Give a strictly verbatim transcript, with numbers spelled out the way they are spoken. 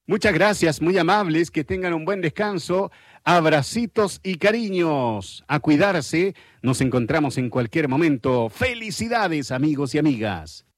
Muchas gracias, muy amables, que tengan un buen descanso. Abracitos y cariños. A cuidarse. Nos encontramos en cualquier momento. Felicidades, amigos y amigas.